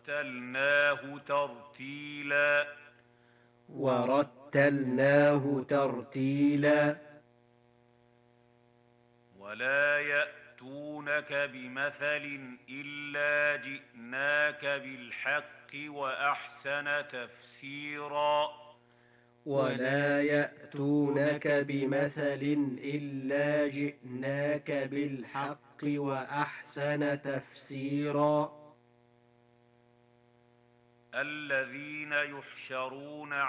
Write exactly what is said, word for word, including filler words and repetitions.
ورتلناه ترتيلا ورتلناه ترتيلا ولا يأتونك بمثل إلا جئناك بالحق وأحسن تفسيرا ولا يأتونك بمثل إلا جئناك بالحق وأحسن تفسيرا الذين يحشرون